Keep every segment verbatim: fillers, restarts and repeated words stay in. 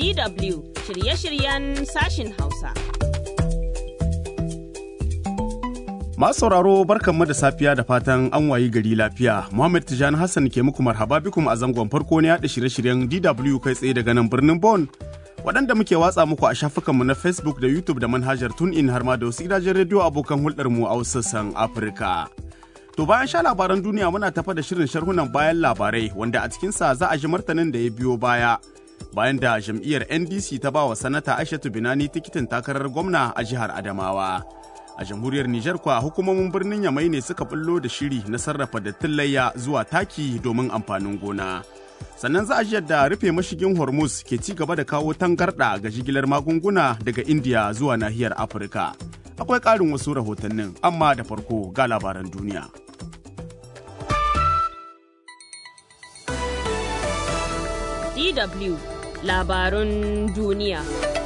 D W shirye-shiryen sashin Hausa. Masu sauraro barkanmu da safiya da fatan an wayi gari lafiya. Muhammad Tijani Hassan ke muku marhaba bikum a zangon farko na yaɗa shirye-shiryen D W kai tsaye daga nan birnin Bonn. Waɗanda muke watsa muku a shafukanmu na Facebook da YouTube da manhajar TuneIn har ma da wasu gidajen rediyo abokan hulɗarmu a wasu sassan Afirka. To bayan sha labaran duniya muna tafa da shirin sharhunan bayan labarai wanda a cikinsa za a ji martanin da ya biyo baya. Bayan da jam'iyyar N D C ta ba wa sanata Aishatu Binani tikitin takarar gwamna a jihar Adamawa. A jamhuriyar Nijar kuwa hukumomin birnin Yamai ne suka bullo da shiri na sarrafa dattin layya zuwa taki domin amfanin gona. Sannan za a ji yadda rufe mashigin Hormuz ke ci gaba da kawo tangarɗa ga jigilar magunguna daga Indiya zuwa nahiyar Afirka. Akwai ƙarin wasu rahotannin, amma da farko ga labaran duniya. D W labarun duniya.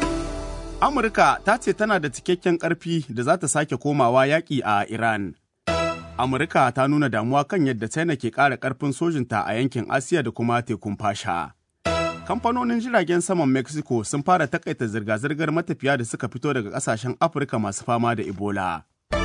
Amurka ta ce tana da cikakken ƙarfi da za ta sake komawa yaƙi a Iran. Amurka ta nuna damuwa kan yadda China ke ƙara ƙarfin sojinta a yankin Asiya da kuma tekun fasha. Kamfanonin jiragen saman Mexico sun fara takaita zirga-zirgar matafiya da suka fito daga ƙasashen Afirka masu fama da Ebola.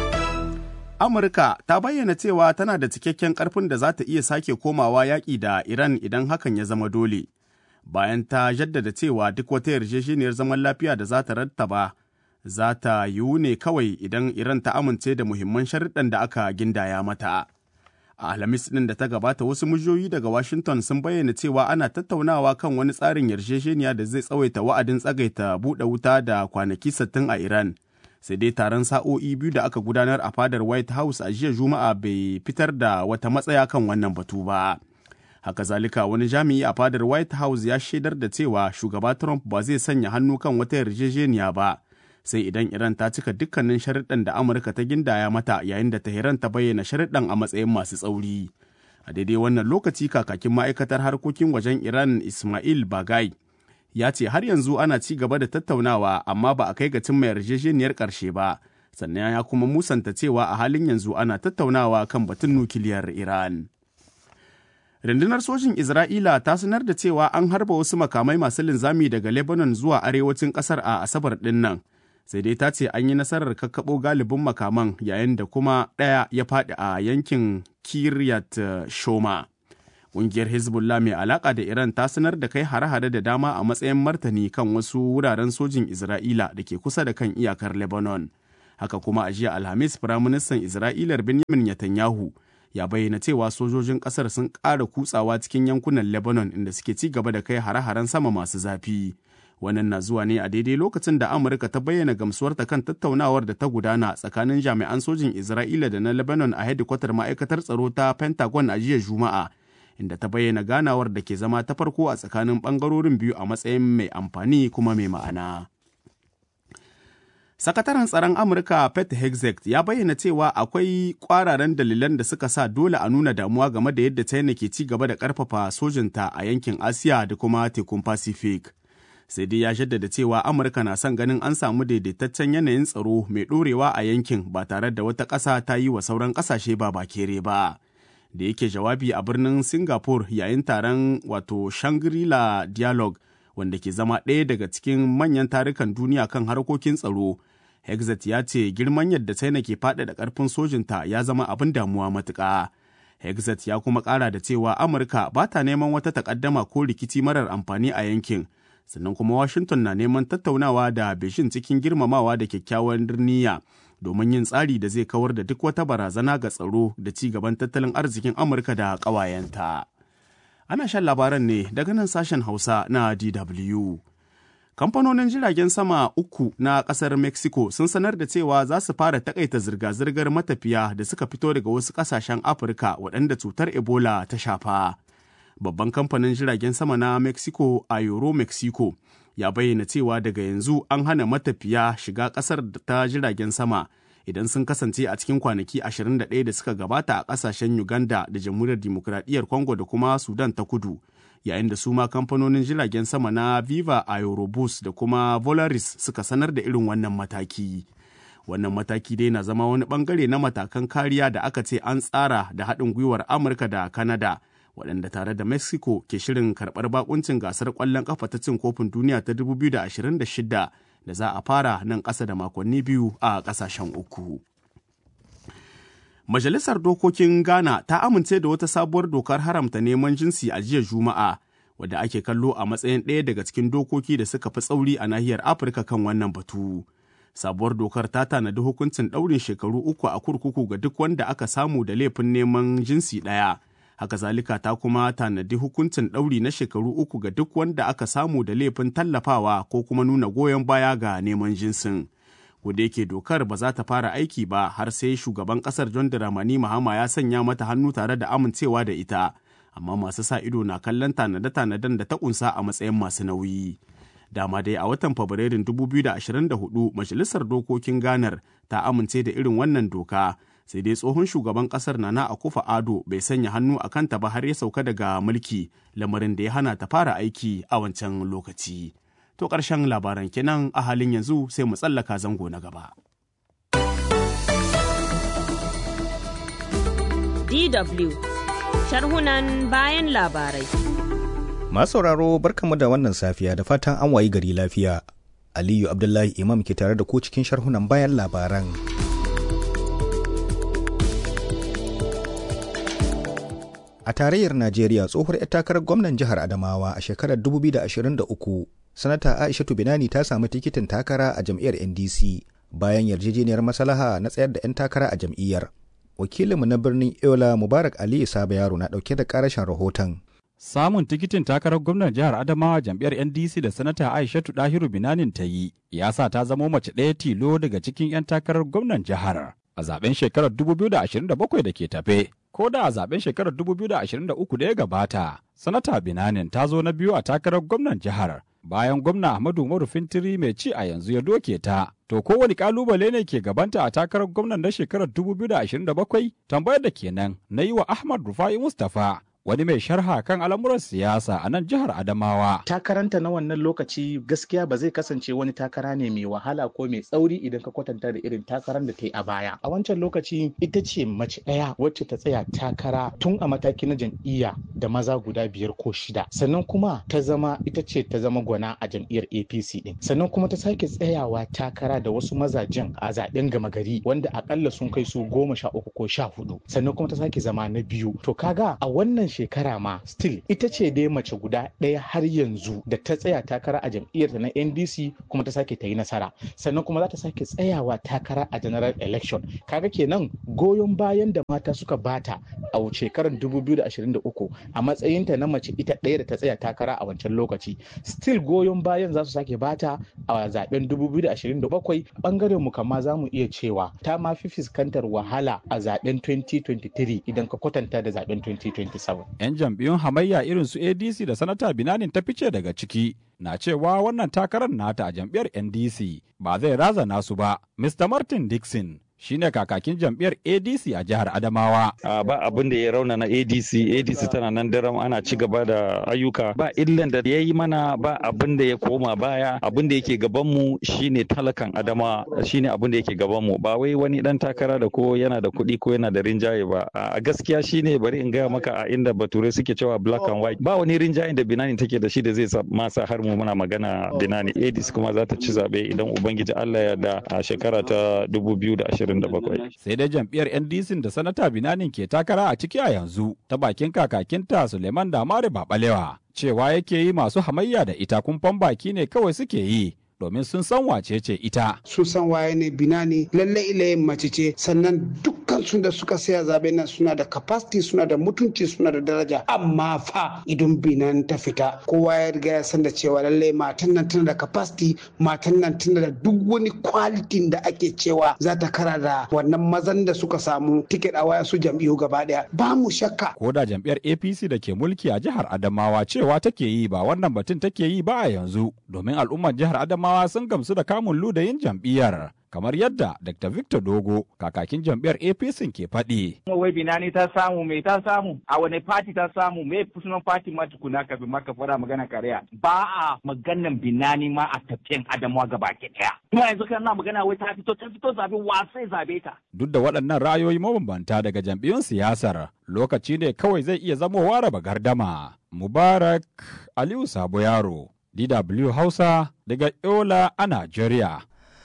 Amurka ta bayyana cewa tana da cikakken ƙarfin da za ta iya sake komawa yaƙi da Iran idan hakan ya zama dole. Bayan ta jaddada cewa duk wata yarjejeniyar zaman lafiya da za ta rattaba za ta yiwu ne kawai idan Iran ta amince da muhimman sharuɗan da aka gindaya mata. A Alhamis ɗin da ta gabata wasu mujoyi daga Washington sun bayyana cewa ana tattaunawa kan wani tsarin yarjejeniya da zai tsawaita wa'adin tsagaita buɗe wuta da kwanaki sittin a Iran. Sai dai taron sa'o'i biyu da aka gudanar a fadar White House a jiya Juma'a bai fitar da wata matsaya kan wannan batu ba. Haka zalika wani jami'i a fadar White House ya shaidar da cewa shugaba Trump ba zai sanya hannu kan wata yarjejeniya ba, sai idan Iran ta cika dukkanin sharuɗan da Amurka ta gindaya mata yayin da Tehran ta bayyana sharuɗan a matsayin masu tsauri. A daidai wannan lokaci kakakin ma'aikatar harkokin wajen Iran Ismail Bagai ya ce har yanzu ana ci gaba da tattaunawa amma ba a kai ga cimma yarjejeniyar ƙarshe ba, sannan ya kuma musanta cewa a halin yanzu ana tattaunawa kan batun nukiliyar Iran. Rundunar sojin Isra'ila ta sanar da cewa an harba wasu makamai masu linzami daga Lebanon zuwa arewacin ƙasar a Asabar ɗin nan, sai dai ta ce an yi nasarar kakkaɓo galibin makaman yayin da kuma ɗaya ya faɗi a yankin Kiryat Shoma. Ƙungiyar Hezbollah mai alaƙa da Iran ta sanar da kai hare-hare da dama a matsayin martani kan wasu wuraren sojin Isra'ila da ke kusa da kan iyakar Lebanon. Haka kuma a jiya Alhamis, Firaministan Isra'ilar Benjamin Netanyahu ya bayyana cewa sojojin ƙasar sun ƙara kutsawa cikin yankunan Lebanon inda suke ci gaba da kai hare-haren sama masu zafi. Wannan na zuwa ne a daidai lokacin da Amurka ta bayyana gamsuwarta kan tattaunawar da ta gudana tsakanin jami'an sojin Isra'ila da na Lebanon a hedikwatar ma'aikatar tsaro ta Pentagon a jiya Juma'a, inda ta bayyana ganawar da ke zama ta farko a tsakanin ɓangarorin biyu a matsayin mai amfani kuma mai ma'ana. Sakataren tsaron Amurka Pete Hegseth ya bayyana cewa akwai ƙwararren dalilan da suka sa dole a nuna damuwa game da yadda China ke ci gaba da ƙarfafa sojinta a yankin Asiya da kuma tekun Pacific. Sai dai ya jaddada cewa Amurka na son ganin an samu daidaitaccen yanayin tsaro mai ɗorewa a yankin ba tare da wata ƙasa ta yi wa sauran ƙasashe ba bakere ba. Da yake jawabi a birnin Singapore yayin taron wato Shangri-La Dialogue wanda ke zama ɗaya daga cikin manyan tarukan duniya kan harkokin tsaro. Hegseth ya ce girman yadda China ke faɗaɗa ƙarfin sojinta ya zama abin damuwa matuƙa. Hegseth ya kuma ƙara da cewa Amurka ba ta neman wata takaddama ko rikici marar amfani a yankin, sannan kuma Washington na neman tattaunawa da Beijing cikin girmamawa da kyakkyawan niyya domin yin tsari da zai kawar da duk wata barazana ga tsaro da ci gaban tattalin arzikin Amurka da ƙawayenta. Ana shan labaran ne daga nan sashen Hausa na D W. Kamfanonin jiragen sama uku na ƙasar Mexico sun sanar da cewa za su fara takaita zirga-zirgar matafiya da suka fito daga wasu ƙasashen Afirka waɗanda cutar Ebola ta shafa. Babban kamfanin jiragen sama na Mexico, Aero Mexico, ya bayyana cewa daga yanzu an hana matafiya shiga ƙasar ta jiragen sama idan sun kasance a cikin kwanaki ashirin da ɗaya da suka gabata a ƙasashen Uganda da Jamhuriyar Dimokuraɗiyyar Congo da kuma Sudan ta Kudu. Yayin da su ma kamfanonin jiragen sama na Viva Aerobus da kuma Volaris suka sanar da irin wannan mataki. Wannan mataki dai na zama wani bangare na matakan kariya da aka ce an tsara da haɗin gwiwar Amurka da Canada waɗanda tare da Mexico ke shirin karɓar bakuncin gasar ƙwallon ƙafa ta cin kofin duniya ta dubu biyu da ashirin da shida da za a fara nan ƙasa da makonni biyu a ƙasashen uku. Majalisar Dokokin Ghana ta amince da wata sabuwar dokar haramta neman jinsi a jiya Juma'a, wadda ake kallo a matsayin ɗaya daga cikin dokoki da suka fi tsauri a nahiyar Afirka kan wannan batu. Sabuwar dokar ta tanadi hukuncin ɗaurin shekaru uku a kurkuku ga duk wanda aka samu da laifin neman jinsi ɗaya. Haka zalika ta kuma tanadi hukuncin ɗauri na shekaru uku ga duk wanda aka samu da laifin tallafawa ko kuma nuna goyon baya ga neman jinsin. Kuda yake dokar ba za ta fara aiki ba har sai shugaban ƙasar John Dramani Mahama ya sanya mata hannu tare da amincewa da ita, amma masu sa ido na kallon tanade-tanaden da ta ƙunsa a matsayin masu nauyi. Dama dai a watan Fabrairun dubu biyu da ashirin da hudu Majalisar Dokokin Ganar ta amince da irin wannan doka, sai dai tsohon shugaban kasar Nana Akufo-Addo bai sanya hannu a kanta ba har ya sauka daga mulki, lamarin da ya hana ta fara aiki a wancan lokaci. To ƙarshen labaran kenan a halin yanzu sai mu tsallaka zango na gaba. D W Sharhunan bayan labarai. Masu sauraro barkanmu da wannan safiya da fatan an wayi gari lafiya. Aliyu Abdullahi Imam ke tare da ku cikin sharhunan bayan labaran. A tarayyar Najeriya, tsohuwar 'yar takarar gwamnan jihar Adamawa a shekarar dubu biyu da ashirin da uku, Sanata Aishatu Binani ta samu tikitin takara a jam'iyyar N D C bayan yarjejeniyar maslaha na tsayar da 'yan takara a jam'iyyar. Wakilinmu na birnin Eola Mubarak Ali Saba Yaro na ɗauke da ƙarashin rahoton. Samun tikitin takarar gwamnan jihar Adamawa jam'iyyar N D C da Sanata Aishatu Dahiru Binanin ta yi ya sa ta zamo mace ɗaya tilo daga cikin 'yan takarar gwamnan jihar a zaben shekarar dubu biyu da ashirin da bakwai da ke tafe. Ko da a zaben shekarar dubu biyu da ashirin da uku da ya gabata, Sanata Binanin ta zo na biyu a takarar gwamnan jihar bayan gwamna Ahmadu Umaru Fintiri mai ci a yanzu ya doke ta. To kowane kalubale ne ke gabanta a takarar gwamnan na shekarar dubu biyu da ashirin da bakwai? Tambayar da kenan na yi wa Ahmad Rufai Mustapha, wani mai sharha kan al'amuran siyasa a nan jihar Adamawa. Takaranta na wannan lokaci gaskiya ba zai kasance wani takara ne mai wahala ko mai tsauri idan ka kwatanta da irin takarar da ta yi a baya. A wancan lokaci ita ce mace ɗaya wacce ta tsaya takara tun a mataki na jam'iyya da maza guda biyar ko shida. Sannan kuma ta zama ita ce ta zama gwana a jam'iyyar A P C din. Sannan kuma ta sake tsayawa takara da wasu mazajen a zaben gama gari wanda akalla sun kai su goma sha uku ko sha hudu. Sannan kuma ta sake zama na biyu. To kaga a wannan shekara ma still ita ce dai mace guda ɗaya har yanzu da ta tsaya takara a jam'iyyarta na N D C kuma ta sake ta yi nasara, sannan kuma za ta sake tsayawa takara a general election. Kaga kenan goyon bayan da mata suka bata a shekarar dubu biyu da ashirin da uku a matsayinta na mace ita ɗaya da ta tsaya takara a wancan lokaci, still goyon bayan za su sake bata a zaben dubu biyu da ashirin da bakwai. Bangaren mu kama za mu iya cewa ta ma fi fuskantar wahala a zaben twenty twenty-three idan ka kwatanta da zaben twenty twenty-seven. 'Yan jam'iyyun hamayya irin su A D C da Sanata Binanin ta fice daga ciki na cewa wannan takarar nata a jam'iyyar N D C ba zai razana su ba. Mister Martin Dixon shine kakakin jam'iyyar A D C a jihar Adamawa. Uh, ba abin da ya rauna na A D C, A D C tana nan daram ana ci gaba da ayyuka. Ba illan da ya yi mana, ba abin da ya koma baya. Abin da yake gabanmu shine talakan Adamawa, shine abin da yake gabanmu. Ba wai wani dan takara da ko yana da kuɗi ko yana da rinjaye ba. A uh, gaskiya shine bari in gaya maka a inda bature suke cewa black and white. Ba wani rinjaye da Binani take da shi da zai masa har mu muna magana Binani. A D C kuma za ta ci zaɓe idan Ubangiji Allah ya da a shekara ta dubu biyu da ashirin. Sai dai jam'iyyar N D C da Sanata Binanin ke takara a ciki a yanzu ta bakin kakakinta Suleiman Damare Babalewa cewa yake yi masu hamayya da ita kumfan baki ne kawai suke yi domin sun san wace ce ita. Sun san waye ne Binani, lalle ilayen mace ce, sannan dukkan su da suka saya zabe nan suna da capacity, suna da mutunci, suna da daraja. Amma fa idan Binani ta fita, kowa ya riga ya san da cewa lalle matan nan tana da capacity, matan nan tana da duk wani quality da ake cewa za ta kara da wannan mazan da suka samu ticket a waya su jam'iyyu gaba daya. Ba mu shakka. Ko da jam'iyyar A P C da ke mulki a jihar Adamawa cewa take yi ba wannan batun take yi ba a yanzu, domin al'ummar jihar Adamawa sun gamsu da kamun ludayin jam'iyyar kamar yadda Doctor Victor Dogo kakakin jam'iyyar A P C ke faɗi. Wai Binani ta samu me ta samu a wani party ta samu me sunan party ma tukuna kafin maka fara magana kariya ba a maganan Binani ma a tafiyan Adamawa gabaki daya. Kuma yanzu kana magana wai ta fito ta fito zabe wasai zabe ta. Duk da waɗannan ra'ayoyi mabambanta daga jam'iyyun siyasar lokaci ne kawai zai iya zamowa raba gardama. Mubarak Aliyu Sabo Yaro, D W Hausa daga Yola a Najeriya.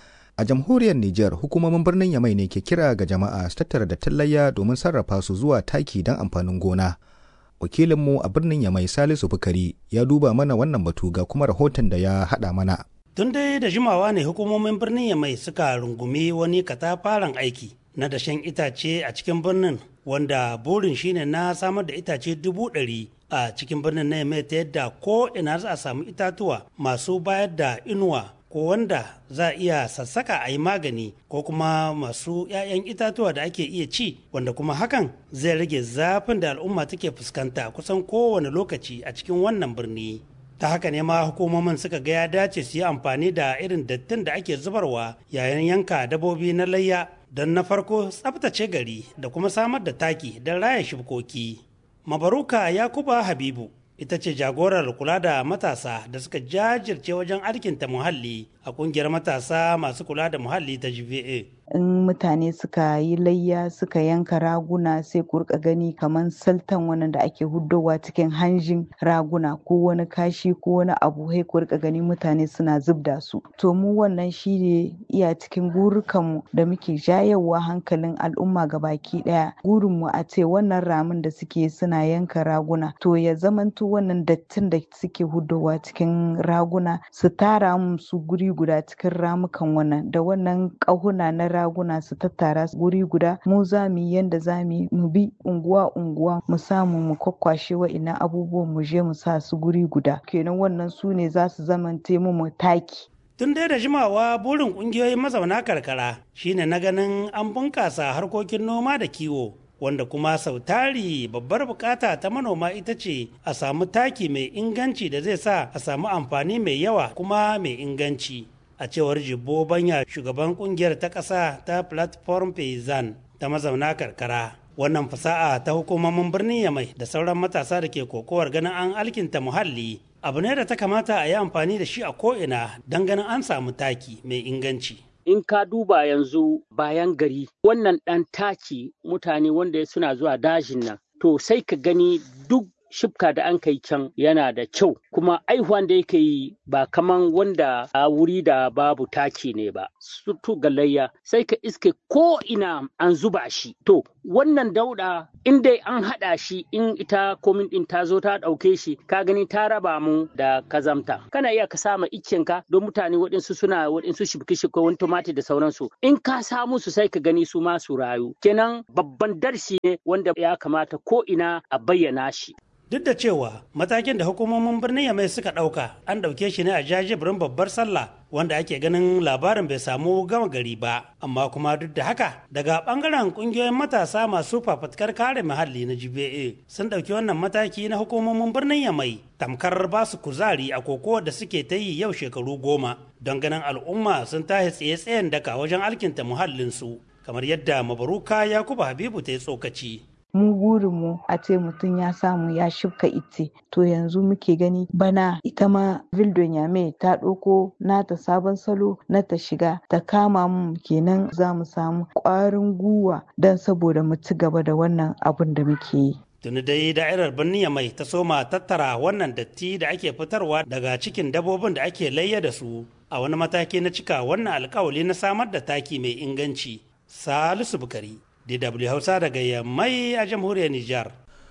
A jamhuriyar Nijar, hukumomin birnin Yamai ne ke kira ga jama'a su tattara da tallayya domin sarrafa su zuwa taki don amfanin gona. Wakilinmu a birnin Yamai Salisu Bukari ya duba mana wannan batu ga kuma rahoton da ya haɗa mana. Tun dai da jimawa ne hukumomin birnin Yamai suka rungumi wani katafaren aiki na dashen itace a cikin birnin, wanda burin shine na samar da itace dubu ɗari a cikin birnin na Yamai, ta yadda ko ina za a samu itatuwa masu bayar da inuwa ko wanda za a iya sassaka a yi magani, ko kuma masu 'ya'yan itatuwa da ake iya ci, wanda kuma hakan zai rage zafin da al'umma take fuskanta kusan kowane lokaci a cikin wannan birni. Ta haka ne ma hukumomin suka ga ya dace su yi amfani da irin dattin da ake zubarwa yayin yanka dabobi na layya don na farko tsabtace gari da kuma samar da taki don raya shibkoki. Mabaruka Yakuba Habibu ita ce jagorar kula da matasa da suka jajirce wajen alkinta muhalli a kungiyar matasa masu kula da muhalli ta G V A. In mutane suka yi layya suka yanka raguna sai ku rika gani kamar saltan wannan da ake huddowa cikin hanjin raguna ko wani kashi ko wani abu, sai ku rika gani mutane suna zubda su. To mu wannan shi ne iya cikin gurukanmu da muke jayewa hankalin al'umma gabaki daya. Gurinmu a ce wannan ramin da suke suna yanka raguna to ya zamanto wannan dattin da suke huddowa cikin raguna su tara mu su guri guda cikin ramukan wannan, da wannan ƙahuna na raguna su tattara guri guda. Mu za mu yi yanda za mu mu bi unguwa unguwa mu samu mu kwakwashe wa'innan abubuwan mu je mu sa su guri guda, kenan wannan su ne za su zamante mu mu taki. Tun dai da jimawa burin kungiyoyin mazauna karkara shine na ganin an bunkasa harkokin noma da kiwo, wanda kuma sau tari babbar bukata ta manoma ita ce a samu taki mai inganci da zai sa a samu amfani mai yawa kuma mai inganci. A cewar Jibbo Banya, shugaban kungiyar ta ƙasa ta Platform Paysan ta mazauna karkara, wannan fasaha ta hukumomin birnin Yamai da sauran matasa da ke kokowar ganin an alkinta muhalli abu ne da ta kamata a yi amfani da shi a ko'ina don ganin an samu taki mai inganci. In ka duba yanzu bayan gari wannan ɗan taki mutane wanda suna zuwa dajin nan, to sai ka gani duk shifka da an kai can yana da kyau, kuma aihuwan da yake yi ba kaman wanda a wuri da babu taki ne ba. Sutu galayya sai ka iske ko ina an zuba shi. To wannan dauda in dai an haɗa shi, in ita komin ɗin ta zo ta ɗauke shi, ka gani ta raba mu da kazamta. Kana iya ka sama iccenka don mutane waɗansu suna waɗansu shibki-shibki wani tomati da sauransu. In ka samu su sai ka gani su ma su rayu. Kenan babban darsi ne wanda ya kamata ko ina a bayyana shi. Duk da cewa matakin da hukumomin birnin Yamai suka ɗauka an ɗauke shi ne a jajibirin babbar sallah, wanda ake ganin labarin bai samu gama gari ba, amma kuma duk da haka daga ɓangaren ƙungiyoyin matasa masu fafatkar kare muhalli na G B A sun ɗauki wannan mataki na hukumomin birnin Yamai tamkar ba su kuzari a koko da suke ta yi yau shekaru goma don ganin al'umma sun tashi tsaye-tsayen daka wajen alkinta muhallinsu, kamar yadda Mabaruka Yakubu Habibu ta yi tsokaci. Mu burinmu a ce mutum ya samu ya shibka ice, to yanzu muke gani bana ita ma Vildon Yame ta ɗauko nata sabon salo na ta shiga ta kama mu, kenan za mu samu ƙwarin gwiwa don saboda mu ci gaba da wannan abun da muke yi. Tuni dai da'irar birnin Yamai ta soma tattara wannan datti da ake fitarwa daga cikin dabbobin da ake layya da su a wani mataki na cika wannan alkawali na samar da taki mai inganci. Salisu Bukari, D W Hausa daga Yammai a jamhuriyar Nijar.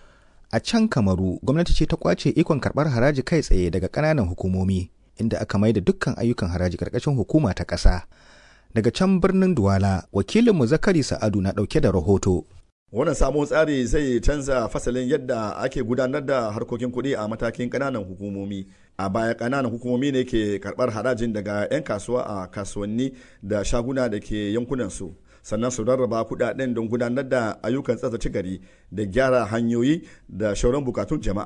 A can Kamaru, gwamnati ce ta kwace ikon karɓar haraji kai tsaye daga ƙananan hukumomi, inda aka maida dukkan ayyukan haraji ƙarƙashin hukuma ta ƙasa. Daga can birnin Duwala, wakilinmu Zakari Sa'adu na ɗauke da rahoto. Wannan sabon tsari zai canza fasalin yadda ake gudanar da harkokin kuɗi a matakin ƙananan hukumomi. A baya ƙananan hukumomi ne ke karɓar harajin daga 'yan kasuwa a kasuwanni da shaguna da ke yankunansu. Sannan su rarraba kudaden don gudanar da ayyukan tsaftace gari da gyara hanyoyi da shauran bukatun jama'a.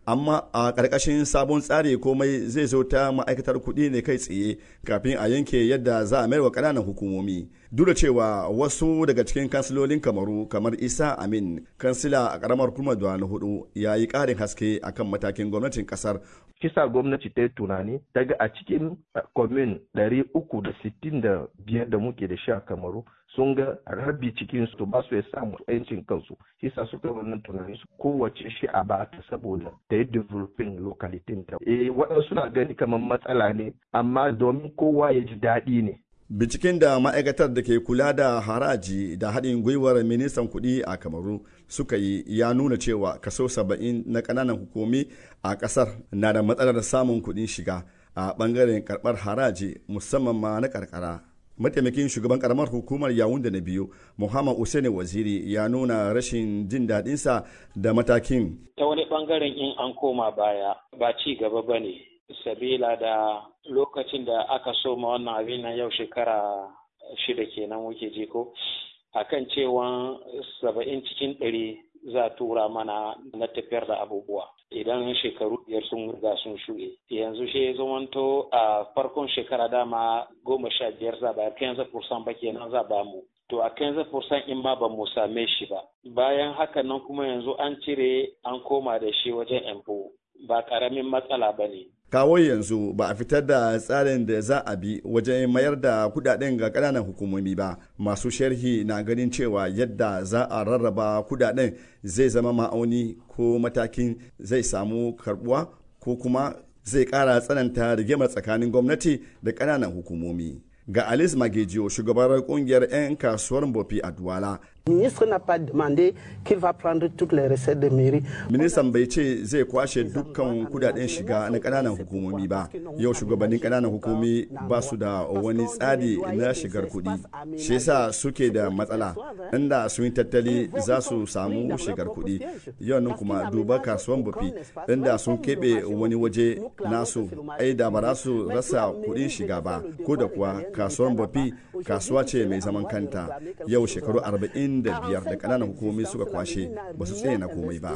amma a ƙarƙashin sabon tsari komai zai zo ta ma'aikatar kuɗi ne kai tsaye kafin a yanke yadda za a mayar wa ƙananan hukumomi. Duk da cewa wasu daga cikin kansilolin Kamaru kamar Isa Amin, kansila a ƙaramar hukumar Duwala hudu, ya yi ƙarin haske akan matakin gwamnatin ƙasar. Kisa gwamnati ta yi tunani daga a cikin komin ɗari uku da sittin da biyar da muke da shi a Kamaru sun ga rabi cikin su ba su ya samu yancin kansu, kisa suka wannan tunani su kowace shi a ba ta saboda ta yi developing locality ta. Eh waɗansu na gani kamar matsala ne amma domin kowa ya ji daɗi ne. Binciken da ma'aikatar da ke kula da haraji da haɗin gwiwar ministan kuɗi a Kamaru suka yi ya nuna cewa kaso saba'in na ƙananan hukumi a ƙasar na da matsalar samun kuɗin shiga a ɓangaren karɓar haraji musamman ma na karkara. Mataimakin shugaban ƙaramar hukumar Yawunde na biyu, Muhammad Usaini Waziri, ya nuna rashin jin daɗinsa da matakin. Ta wani ɓangaren in an koma baya ba ci gaba ba ne. Sabila da lokacin da aka soma wannan abin nan yau shekara shida kenan muke ji ko akan cewa saba'in cikin ɗari za tura mana na tafiyar da abubuwa idan shekaru biyar sun riga sun shuɗe yanzu shi zamanto a farkon shekara dama goma sha biyar za ba kenza fursan ba kenan za ba mu to a kenza fursan in ba ba mu same shi ba bayan haka nan kuma yanzu an cire an koma da shi wajen empo ba karamin matsala ba ne. Kawo yanzu ba a fitar da tsarin da za a bi wajen mayar da kudaden ga ƙananan hukumomi ba. Masu sharhi na ganin cewa yadda za a rarraba kudaden zai zama ma'auni ko matakin zai samu karbuwa ko kuma zai ƙara tsananta rigimar tsakanin gwamnati da ƙananan hukumomi. Ga Alice Magejiyo, shugabar kungiyar 'yan kasuwar Mbofi a Duwala. Ministre n'a pas demandé qu'il va prendre toutes les recettes de mairie. Ministan bai ce zai kwashe dukkan kudaden shiga na kananan hukumomi ba. Yau shugabannin kananan hukumomi ba su da wani tsari na shigar kudi. Shi yasa suke da matsala. Inda sun yi tattali za su samu shigar kudi. Yau nan kuma duba kasuwar Mbofi inda sun keɓe wani waje nasu ai da ba za su rasa kudin shiga ba. Ko da kuwa kasuwar Mbofi kasuwa ce mai zaman kanta. Yau shekaru arba'in da biyar da kananan hukumomi suka kwashe ba su tsaye na komai ba.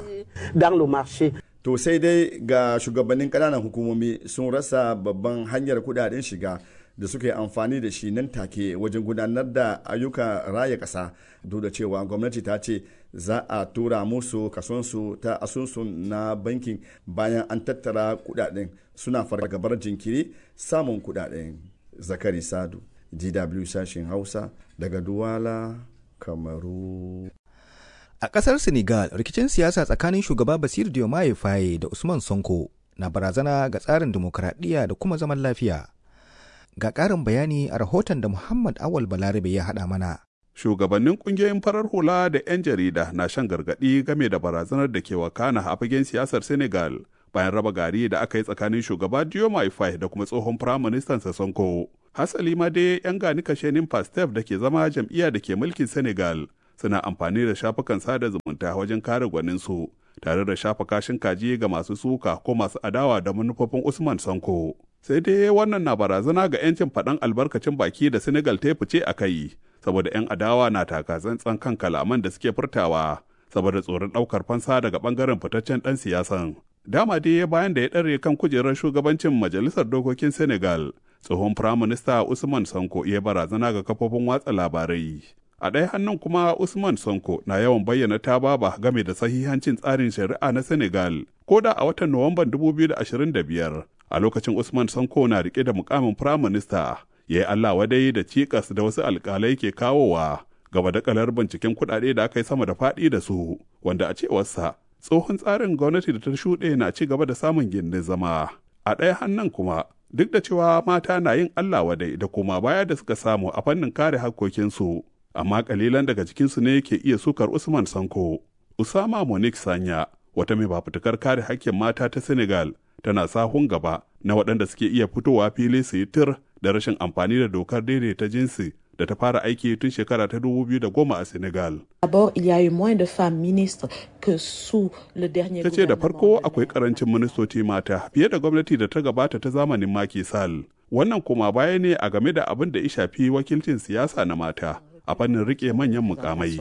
To sai dai ga shugabannin kananan hukumomi sun rasa babban hanyar kudaden shiga da suka yi amfani da shi nan take wajen gudanar da ayyukan raya ƙasa duk da cewa gwamnati ta ce za a tura musu kasonsu ta asusun na bankin bayan an tattara kudaden suna fargabar jinkiri samun kudaden. Zakari Sadu, D W sashen Hausa daga Duwala, Kamaru. A ƙasar Senegal, rikicin siyasa tsakanin shugaba Bassirou Diomaye Faye da Usman Sonko na barazana ga tsarin dimokuraɗiyya da kuma zaman lafiya. Ga ƙarin bayani a rahoton da Muhammad Awal Balarabe ya haɗa mana. Shugabannin ƙungiyoyin farar hula da 'yan jarida na shan gargaɗi game da barazanar da ke wakana a fagen siyasar Senegal bayan raba gari da aka yi tsakanin shugaba Diomaye Faye da kuma tsohon firaministan Sonko. Hasali ma dai 'yan gani kashenin Pastef da ke zama jam'iyya da ke mulkin Senegal suna amfani da shafukan sada zumunta wajen kare gwaninsu tare da shafa kashin kaji ga masu suka ko masu adawa da manufofin Usman Sonko. Sai dai wannan na barazana ga 'yancin faɗan albarkacin baki da Senegal ta fice a kai, saboda 'yan adawa na taka tsantsan kan kalaman da suke furtawa, saboda tsoron ɗaukar fansa daga ɓangaren fitaccen ɗan siyasan. Dama dai bayan da ya ɗare kan kujerar shugabancin Majalisar Dokokin Senegal, tsohon firaminista Usman Sonko ya barazana ga kafofin watsa labarai. A ɗaya hannun kuma Usman Sonko na yawan bayyana tababa game da sahihancin tsarin shari'a na Senegal, ko da a watan Nuwamban dubu biyu da ashirin da biyar, a lokacin Usman Sonko na rike da mukamin firaminista, ya yi Allah wadai da cikas da wasu alƙalai ke kawowa gaba da kalar binciken kuɗaɗe da aka yi sama da faɗi da su, wanda a cewarsa tsohon tsarin gwamnati da ta shuɗe na ci gaba da samun gindin zama. A ɗaya hannun kuma, duk da cewa mata na yin Allah wadai da koma baya da suka samu a fannin kare hakkokinsu, amma kalilan daga cikinsu ne ke iya sukar Usman Sonko. Usama Monique Sanya, wata mai fafutukar kare hakkin mata ta Senegal, tana sahun gaba na waɗanda suke iya fitowa fili su yi tir da rashin amfani da dokar daidaita jinsi da ta fara aiki tun shekara ta dubu biyu da goma a Senegal. D'abord, il y a eu moins de femmes ministres que sous le dernier Ta ce da farko akwai karancin ministoci mata fiye da gwamnati da ta gabata ta zamanin Macky Sall. Wannan kuma baya ne a game da abin da ya shafi wakilcin siyasa na mata. a fannin rike manyan mukamai.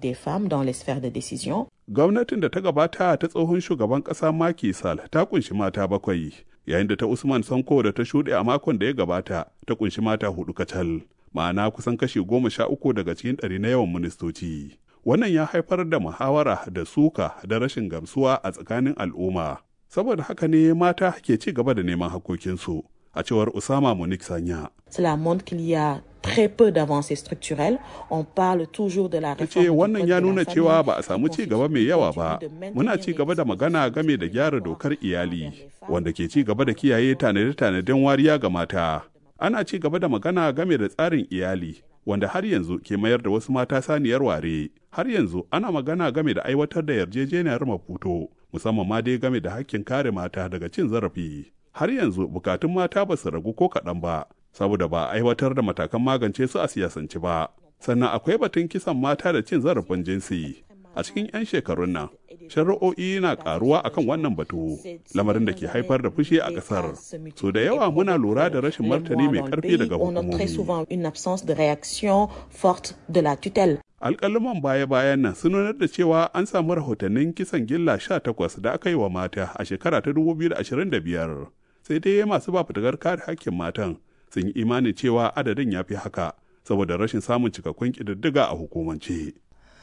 Gwamnatin da ta gabata ta tsohon shugaban ƙasa Macky Sall ta kunshi mata bakwai, yayin da ta Usman Sanko da ta shuɗe a makon da ya gabata ta kunshi mata hudu kacal, ma'ana kusan kashi goma sha uku daga cikin ɗari na yawan ministoci. Wannan ya haifar da muhawara da suka da rashin gamsuwa a tsakanin al'umma. Saboda haka ne mata ke ci gaba da neman hakokinsu, a cewar Usama Monique Sanya. Cela montre qu'il y a très peu d'avancées structurelles. On parle toujours de la réforme. Wannan ya nuna cewa ba a samu ci gaba mai yawa ba. Muna ci gaba da magana game da gyara dokar iyali, wanda ke ci gaba da kiyaye tanade-tanaden wariya ga mata. Ana ci gaba da magana game da tsarin iyali, wanda har yanzu ke mayar da wasu mata saniyar ware. Har yanzu ana magana game da aiwatar da yarjejeniyar Maputo, musamman ma dai game da hakkin kare mata daga cin zarafi. Har yanzu bukatun mata ba su ragu ko kaɗan ba, saboda ba a aiwatar da matakan magance su a siyasance ba. Sannan akwai batun kisan mata da cin zarafin jinsi. A cikin 'yan shekarun nan, shari'o'i na karuwa akan wannan batu, lamarin da ke haifar da fushi a ƙasar. So da yawa muna lura da rashin martani mai ƙarfi daga hukumomi. Alƙaluman baya-bayan nan sun nuna da cewa an samu rahotannin kisan gilla sha takwas da aka yi wa mata a shekara ta dubu biyu da ashirin da biyar. Sai dai masu ba fitakar kare hakkin matan sun yi imanin cewa adadin ya fi haka saboda rashin samun cikakkun ƙididdiga a hukumance.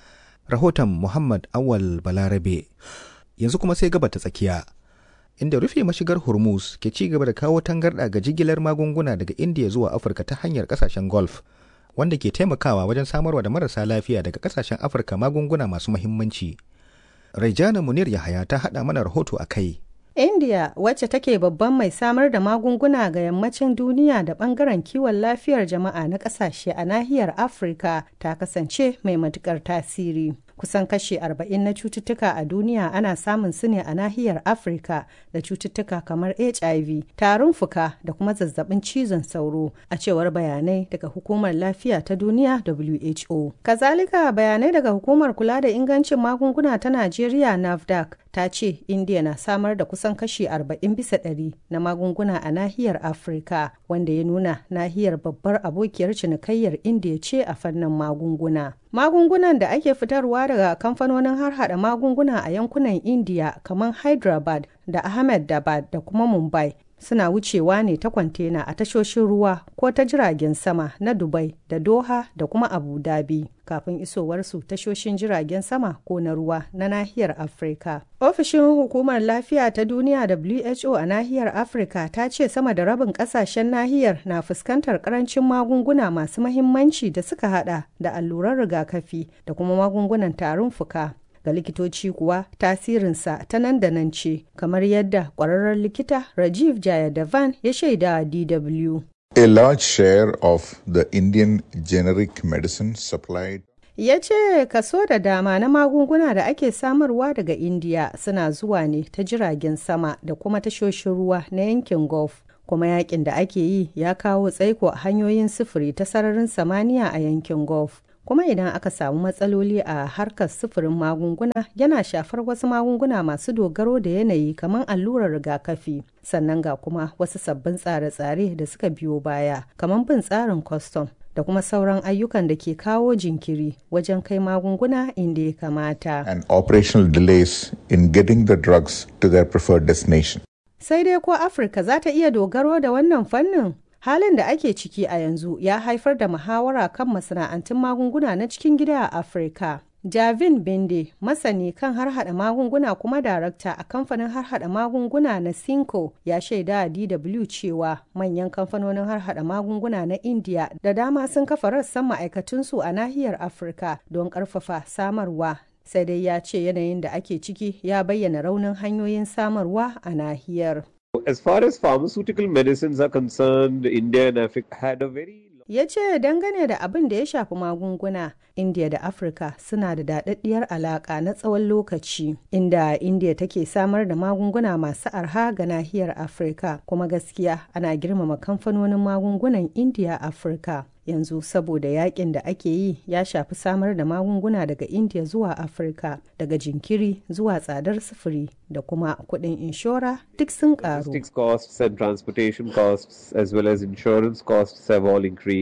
Rahoton Muhammad Awal Balarabe. Yanzu kuma sai gaba ta tsakiya, inda rufe mashigar Hormuz ke ci gaba da kawo tangarɗa ga jigilar magunguna daga Indiya zuwa Afirka ta hanyar ƙasashen Gulf, wanda ke taimakawa wajen samarwa da marasa lafiya daga ƙasashen Afirka magunguna masu muhimmanci. Raijana Munir Yahaya ta haɗa mana rahoto a kai. India, wacce take babban mai samar da magunguna ga yammacin duniya da bangaren kiwon lafiyar jama'a na kasashe a nahiyar Afirka, ta kasance mai matukar tasiri. Kusan kashi arba'in na cututtuka a duniya ana samun su ne a nahiyar Afirka, da cututtuka kamar H I V, tarin fuka da kuma zazzabin cizon sauro, a cewar bayanai daga Hukumar Lafiya ta Duniya W H O. Kazalika, bayanai daga Hukumar Kula da Ingancin Magunguna ta Najeriya NAFDAC ta ce India na samar da kusan kashi arba'in bisa ɗari na magunguna a nahiyar Afirka, wanda ya nuna nahiyar babbar abokiyar cinikayyar India ce a fannin magunguna. Magungunan da ake fitarwa daga kamfanonin harhaɗa magunguna a yankunan India kamar Hyderabad da Ahmedabad da kuma Mumbai suna wucewa ne ta kwantena a tashoshin ruwa ko ta jiragen sama na Dubai da Doha da kuma Abu Dhabi kafin isowarsu tashoshin jiragen sama ko na ruwa na nahiyar Afirka. Ofishin Hukumar Lafiya ta Duniya W H O a nahiyar Afirka ta ce sama da rabin kasashen nahiyar na fuskantar karancin magunguna masu mahimmanci da suka hada da alluran rigakafi da kuma magungunan tarin fuka. Ga likitoci kuwa tasirinsa ta nan da nan ce, kamar yadda ƙwararren likita Rajiv Jayadavan ya shaida D W. A large share of the Indian generic medicine supplied. Ya ce kaso da dama na magunguna da ake samarwa daga India suna zuwa ne ta jiragen sama da kuma tashoshin ruwa na yankin Gulf. Kuma yakin da ake yi ya kawo tsaiko a hanyoyin sufuri ta sararin samaniya a yankin Gulf. Kuma idan aka samu matsaloli a harkar sufurin magunguna yana shafar wasu magunguna masu dogaro da yanayi kamar allurar rigakafi. Sannan ga kuma wasu sabbin tsare-tsare da suka biyo baya kamar bin tsarin kwastam da kuma sauran ayyukan da ke kawo jinkiri wajen kai magunguna inda ya kamata. And operational delays in getting the drugs to their preferred destination. Sai dai ko Afirka za ta iya dogaro da wannan fannin? Halin da ake ciki a yanzu ya haifar da muhawara kan masana'antun magunguna na cikin gida a Afirka. Javin Binde, masani kan harhaɗa magunguna kuma darakta a kamfanin harhaɗa magunguna na Cinco, ya shaida a D W cewa manyan kamfanonin harhaɗa magunguna na India da dama sun kafa rassan ma'aikatunsu a nahiyar Afirka don ƙarfafa samarwa. Sai dai ya ce yanayin da ake ciki ya bayyana raunin hanyoyin samarwa a nahiyar. As far as pharmaceutical medicines are concerned, India and Africa had a very... Ya ce dangane da abin da ya shafi magunguna, India da Afirka suna da daɗaɗɗiyar alaƙa na tsawon lokaci, inda India take samar da magunguna masu arha ga nahiyar Afirka, kuma gaskiya ana girmama kamfanonin magungunan India Afirka. Yanzu saboda yakin da ake yi ya shafi samar da magunguna daga India zuwa Afirka, daga jinkiri zuwa tsadar sufuri da kuma kuɗin inshora duk sun ƙaru. Logistics costs and transportation costs as well as insurance costs have all increased.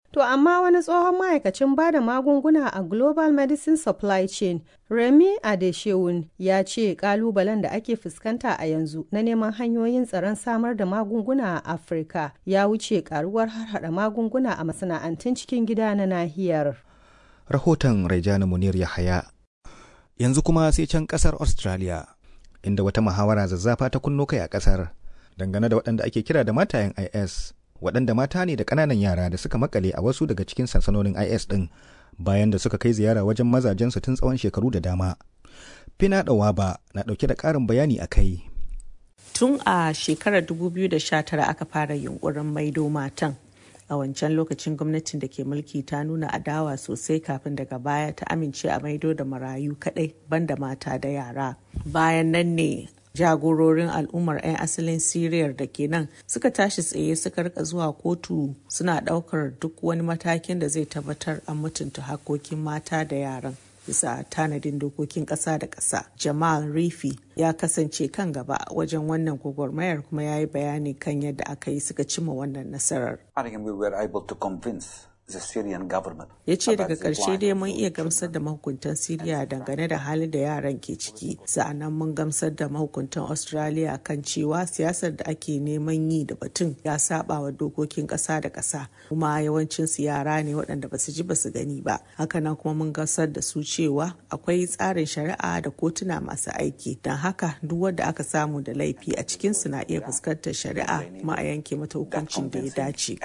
To amma wani tsohon ma'aikacin bada magunguna a Global Medicine Supply Chain, Remi Adeshewun, ya ce kalubalen da ake fuskanta a yanzu na neman hanyoyin tsaron samar da magunguna a Afirka ya wuce karuwar harhaɗa magunguna a masana'antun cikin gida na nahiyar. Rahoton Rejana Munir Yahaya. Yanzu kuma sai can kasar Australia, inda wata muhawara zazzafa ta kunno kai a kasar dangane da waɗanda ake kira da matayen I S. waɗanda mata ne da ƙananan yara da suka makale a wasu daga cikin sansanonin I S ɗin bayan da suka kai ziyara wajen mazajensu tun tsawon shekaru da dama. Fina Ɗawaba na ɗauke da ƙarin bayani a kai. Tun a shekarar dubu biyu da sha tara aka fara yunƙurin maido matan. A wancan lokacin gwamnatin da ke mulki ta nuna adawa sosai kafin daga baya ta amince a maido da marayu kaɗai banda mata da yara. Bayan nan ne jagororin al'ummar 'yan asalin siriyar da ke nan suka tashi tsaye suka rika zuwa kotu suna daukar duk wani matakin da zai tabbatar an mutunta hakokin mata da yaran bisa tanadin dokokin ƙasa da ƙasa. Jamal Rifi ya kasance kan gaba wajen wannan gwagwarmayar kuma ya yi bayani kan yadda aka yi suka cimma wannan nasarar. Ya ce daga ƙarshe dai mun iya gamsar da mahukuntan Siriya dangane da halin da yaran ke ciki, sa'annan mun gamsar da mahukuntan Australia kan cewa siyasar da ake neman yi da batun ya saba wa dokokin ƙasa da ƙasa, kuma yawancin su yara ne waɗanda ba su ji ba su gani ba. Hakanan kuma mun gamsar da su cewa akwai tsarin shari'a da kotuna masu aiki, don haka duk wanda aka samu da laifi a cikin su na iya fuskantar shari'a kuma a yanke mata hukuncin da ya dace.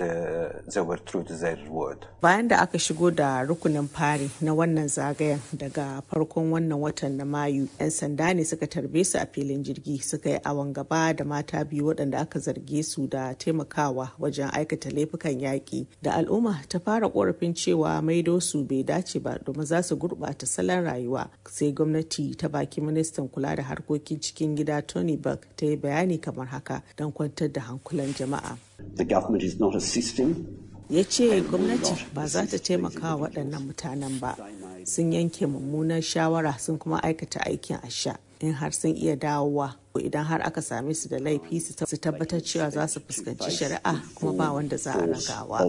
Bayan da aka shigo da rukunin fari na wannan zagayen daga farkon wannan watan na Mayu, 'yan sanda ne suka tarbe su a filin jirgi suka yi awon gaba da mata biyu waɗanda aka zarge su da taimakawa wajen aikata laifukan yaƙi. Da al'umma ta fara ƙorafin cewa maido su bai dace ba domin za su gurɓata salon rayuwa, sai gwamnati ta baki ministan kula da harkokin cikin gida Tony Burke ta yi bayani kamar haka don kwantar da hankulan jama'a. The government is not assisting. Ya ce gwamnati ba za ta taimaka wa waɗannan mutanen ba, sun yanke mummunar shawara sun kuma aikata aikin asha. In har sun iya dawowa, idan har aka same su da laifi su tabbatar cewa za su fuskanci shari'a kuma ba wanda za a ragawa.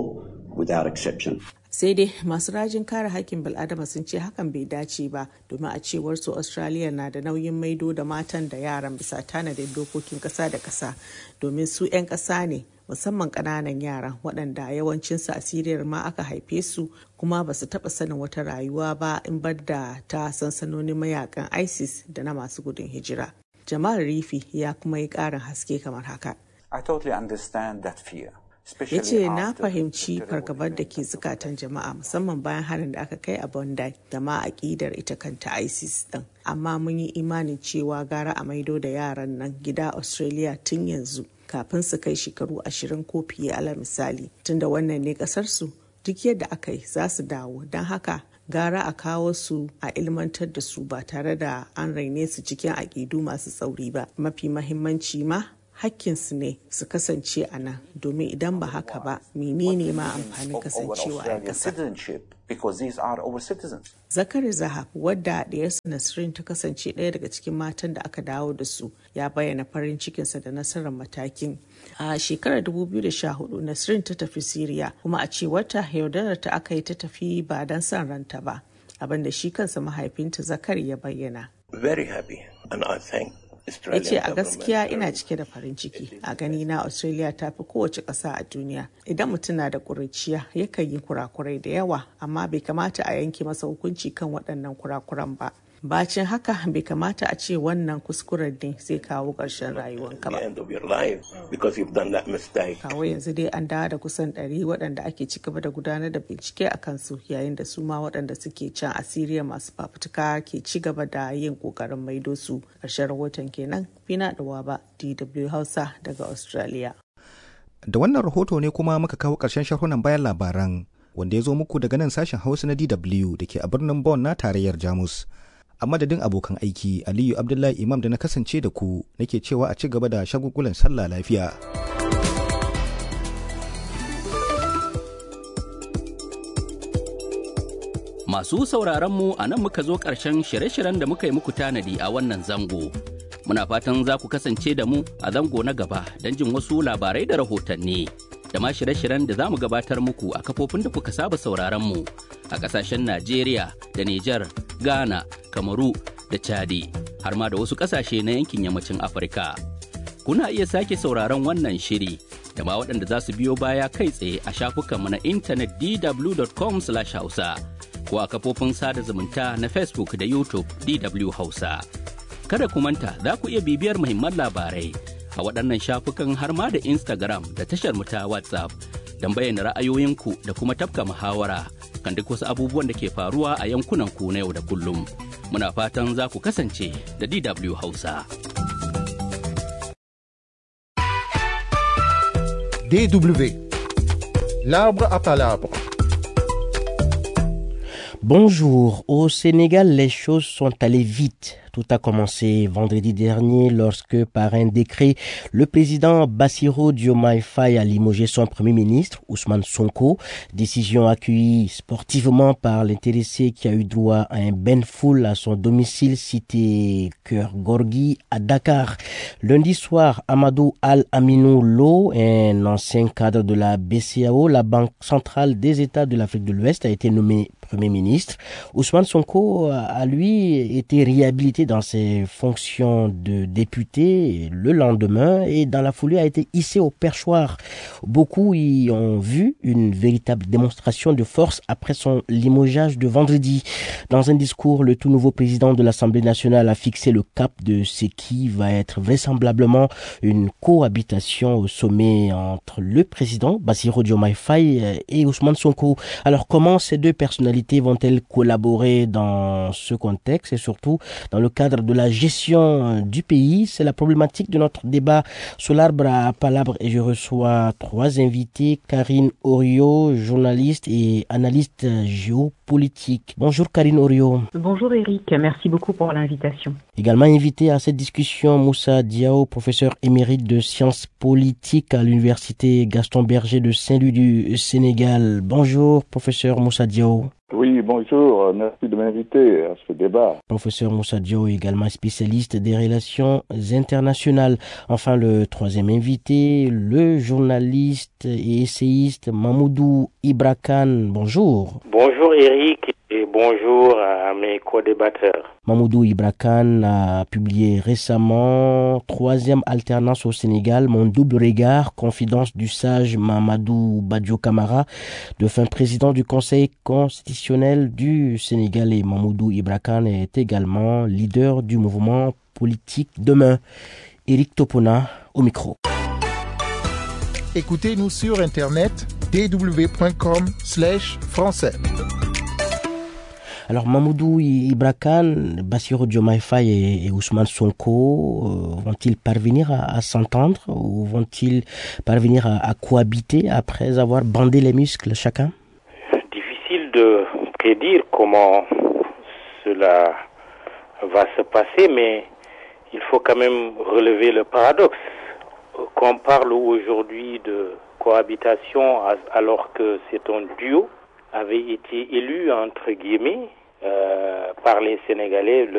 Sai dai masu rajin kare haƙƙin bil'adama sun ce hakan bai dace ba, domin a cewar su Australia na da nauyin maido da matan da yaran bisa tanadin dokokin ƙasa da ƙasa, domin su 'yan ƙasa ne, musamman ƙananan yaran waɗanda yawancinsu a Siriyar ma aka haife su kuma ba su taɓa sanin wata rayuwa ba in bar da ta sansanonin mayakan ISIS da na masu gudun hijira. Jamal Rifi ya kuma yi ƙarin haske kamar haka. I totally understand that fear. Ya ce na fahimci fargabar da ke zukatan jama'a musamman bayan harin da aka kai a Bondi da ma aƙidar ita kanta ISIS ɗin. Amma mun yi imanin cewa gara a maido da yaran nan gida Australia tun yanzu kafin su kai shekaru ashirin ko fiye, ala misali, tunda wannan ne ƙasarsu, duk yadda aka yi za su dawo, don haka gara a kawo su a ilmantar da su ba tare da an raine su cikin aƙidu masu tsauri ba. Mafi mahimmanci ma hakkinsu ne su kasance a nan, domin idan ba haka ba menene ma amfanin kasancewa a ƙasa. Zakari Zahab, wadda ɗiyarsa Nasrin ta kasance ɗaya daga cikin matan da aka dawo da su, ya bayyana farin cikinsa da nasarar matakin. A shekarar dubu biyu da sha hudu Nasrin ta tafi Siriya, kuma a cewarta yaudarar ta aka yi ta tafi ba don son ranta ba, abinda shi kansa mahaifinta Zakari ya bayyana. Very happy and I thank Ya ce a gaskiya ina cike da farin ciki, a gani na Australia ta fi kowace ƙasa a duniya. Idan mutum na da ƙuruciya yakan yi kurakurai da yawa, amma bai kamata a yanke masa hukunci kan waɗannan kurakuran ba. Bacin haka bai kamata a ce wannan kuskuren ne zai kawo ƙarshen rayuwanka ba. Kawo yanzu dai an dawo da kusan ɗari waɗanda ake ci gaba da gudanar da bincike a kansu, yayin da su ma waɗanda suke can a Siriya masu fafutuka ke ci gaba da yin ƙoƙarin maido su. Ƙarshen rahoton kenan. Fina Ɗawaba, D W Hausa daga Australia. Da wannan rahoto ne kuma muka kawo ƙarshen sharhunan bayan labaran wanda ya zo muku daga nan sashen Hausa na D W da ke a birnin Bonn na tarayyar Jamus. A madadin abokan aiki, Aliyu Abdullahi Imam da na kasance da ku nake cewa a ci gaba da shagulgulan sallah lafiya. Masu sauraronmu a nan muka zo ƙarshen shirye-shiryen da muka yi muku tanadi a wannan zango. Muna fatan za ku kasance da mu a zango na gaba don jin wasu labarai da rahotanni. da ma shirye-shiryen da za mu gabatar muku a kafofin da kuka saba sauraron mu a ƙasashen Najeriya da Nijar, Ghana, Kamaru da Chadi, har ma da wasu ƙasashe na yankin yammacin Afirka. Kuna iya sake sauraron wannan shiri da ma waɗanda za su biyo baya kai tsaye a shafukanmu na intanet d w dot com slash hausa ko a kafofin sada zumunta na Facebook da YouTube D W Hausa. Kada ku manta za ku iya bibiyar muhimman labarai a waɗannan shafukan har ma da Instagram da tashar mu ta WhatsApp don bayyana ra'ayoyinku da kuma tafka muhawara kan duk wasu abubuwan da ke faruwa a yankunan ku na yau da kullum. Muna fatan za ku kasance da D W Hausa. D W, l'arbre à palabres. Bonjour, au Sénégal, les choses sont allées vite. Tout a commencé vendredi dernier lorsque, par un décret, le président Bassirou Diomaye Faye a limogé son premier ministre, Ousmane Sonko. Décision accueillie sportivement par l'intéressé qui a eu droit à un bain de foule à son domicile cité Cœur Gorgui à Dakar. Lundi soir, Amadou Al-Aminou Lo, un ancien cadre de la B C E A O, la Banque centrale des États de l'Afrique de l'Ouest, a été nommé Premier ministre. Ousmane Sonko a, lui, été réhabilité dans ses fonctions de député le lendemain et dans la foulée a été hissé au perchoir. Beaucoup y ont vu une véritable démonstration de force après son limogeage de vendredi. Dans un discours, le tout nouveau président de l'Assemblée nationale a fixé le cap de ce qui va être vraisemblablement une cohabitation au sommet entre le président Bassirou Diomaye Faye et Ousmane Sonko. Alors comment ces deux personnalités vont-elles collaborer dans ce contexte et surtout dans le cadre de la gestion du pays? C'est la problématique de notre débat sur l'arbre à palabres et je reçois trois invités. Karine Orio, journaliste et analyste géopolitique. Bonjour Karine Orio. Bonjour Eric, merci beaucoup pour l'invitation. Également invité à cette discussion Moussa Diao, professeur émérite de sciences politiques à l'université Gaston Berger de Saint-Louis du Sénégal. Bonjour professeur Moussa Diao. Oui, bonjour, merci de m'inviter à ce débat. Professeur Moussa Diao, également spécialiste des relations internationales. Enfin, le troisième invité, le journaliste et essayiste Mamoudou Ibra Kane. Bonjour. Bonjour Eric et bonjour à mes co-débatteurs. Mamoudou Ibra Kane a publié récemment Troisième alternance au Sénégal, mon double regard, confidence du sage Mamadou Badio Camara, défunt président du Conseil constitutionnel du Sénégal. Et Mamoudou Ibra Kane est également leader du mouvement politique Demain. Éric Topona au micro. Écoutez-nous sur internet d w point com slash français. Alors Mamoudou Ibra Kane, Bassirou Diomaye Faye et, et Ousmane Sonko euh, vont-ils parvenir à, à s'entendre ou vont-ils parvenir à, à cohabiter après avoir bandé les muscles chacun? Difficile de prédire comment cela va se passer, mais il faut quand même relever le paradoxe. Qu'on parle aujourd'hui de cohabitation alors que c'est un duo avait été élu, entre guillemets, euh, par les Sénégalais